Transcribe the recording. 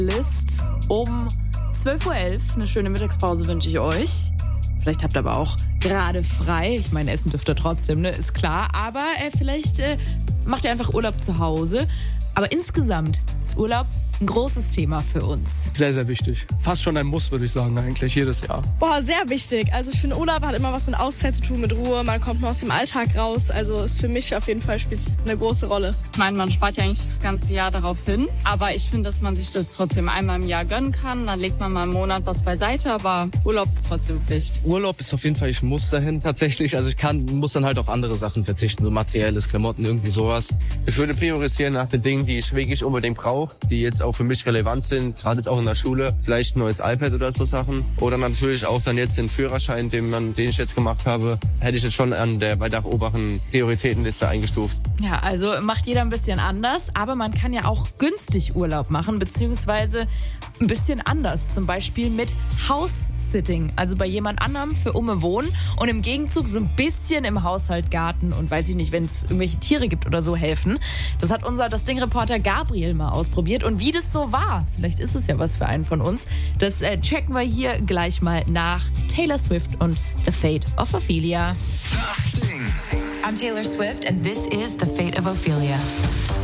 List um 12:11 Uhr. Eine schöne Mittagspause wünsche ich euch. Vielleicht habt ihr aber auch gerade frei. Ich meine, Essen dürft ihr trotzdem, ne? Ist klar. Aber vielleicht macht ihr einfach Urlaub zu Hause. Aber insgesamt ist Urlaub ein großes Thema für uns. Sehr, sehr wichtig. Fast schon ein Muss, würde ich sagen, eigentlich, jedes Jahr. Boah, sehr wichtig. Also ich finde, Urlaub hat immer was mit Auszeit zu tun, mit Ruhe. Man kommt mal aus dem Alltag raus. Also ist für mich auf jeden Fall spielt es eine große Rolle. Ich meine, man spart ja eigentlich das ganze Jahr darauf hin. Aber ich finde, dass man sich das trotzdem einmal im Jahr gönnen kann. Dann legt man mal einen Monat was beiseite. Aber Urlaub ist trotzdem Pflicht. Urlaub ist auf jeden Fall, ich muss dahin tatsächlich. Also muss dann halt auf andere Sachen verzichten. So materielles, Klamotten, irgendwie sowas. Ich würde priorisieren nach den Dingen, die ich wirklich unbedingt brauche, die jetzt auch für mich relevant sind, gerade jetzt auch in der Schule, vielleicht ein neues iPad oder so Sachen. Oder natürlich auch dann jetzt den Führerschein, den ich jetzt gemacht habe, hätte ich jetzt schon an der weiter oberen Prioritätenliste eingestuft. Ja, also macht jeder ein bisschen anders, aber man kann ja auch günstig Urlaub machen, beziehungsweise ein bisschen anders. Zum Beispiel mit House-Sitting, also bei jemand anderem für wohnen und im Gegenzug so ein bisschen im Haushalt, Garten und weiß ich nicht, wenn es irgendwelche Tiere gibt oder so helfen. Das hat unser Das Ding-Reporter Gabriel mal ausprobiert und wie das so war, vielleicht ist es ja was für einen von uns, das checken wir hier gleich mal nach. Taylor Swift und The Fate of Ophelia. Das Ding. I'm Taylor Swift and this is The Fate of Ophelia.